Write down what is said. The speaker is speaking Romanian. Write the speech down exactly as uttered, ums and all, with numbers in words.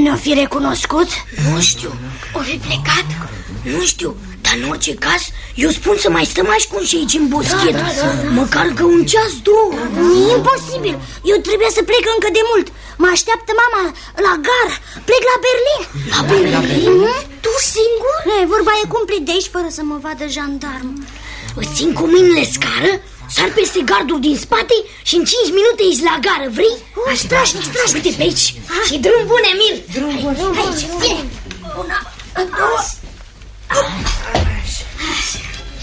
ne-o fi recunoscut? Nu știu, o fi plecat? Nu știu, dar în orice caz eu spun să mai stăm ascunși aici în boschet. da, da, da. Măcar că un ceas, două. E imposibil, eu trebuie să plec încă de mult. Mă așteaptă mama la gară. Plec la Berlin. La Berlin? Mm? Tu singur? E, vorba e cumplit de aici fără să mă vadă jandarm. Îți țin cu mâinile scară, sar peste gardul din spate și în cinci minute ești la gară, vrei? Oh, strașnic, strașnic. Uite pe aici. Ah. Și drum bun, Emil. Drum bun. Aici, vine. Una, două.